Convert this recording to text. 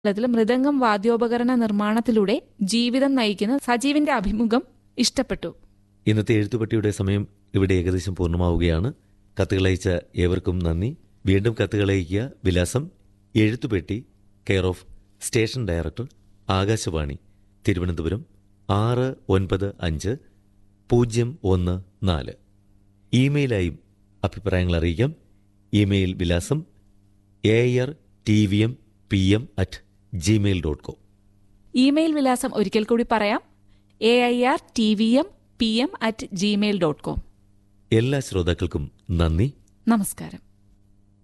ത്തിൽ മൃദംഗം വാദ്യോപകരണ നിർമ്മാണത്തിലൂടെ ജീവിതം നയിക്കുന്ന സജീവിന്റെ അഭിമുഖം ഇഷ്ടപ്പെട്ടു. ഇന്നത്തെ എഴുത്തുപെട്ടിയുടെ സമയം ഇവിടെ ഏകദേശം പൂർണ്ണമാവുകയാണ്. കത്തുകളയച്ച ഏവർക്കും നന്ദി. വീണ്ടും കത്തുകളയക്കുക. വിലാസം എഴുത്തുപെട്ടി, care of station director, Akashvani, Thiruvananthapuram 695014. ഇമെയിലായും അഭിപ്രായങ്ങൾ അറിയിക്കാം. ഇമെയിൽ വിലാസം airtvmpm@gmail.com. ഇമെയിൽ വിലാസം ഒരിക്കൽ കൂടി പറയാം. airtvmpm@gmail.com. എല്ലാ ശ്രോതാക്കൾക്കും നന്ദി, നമസ്കാരം.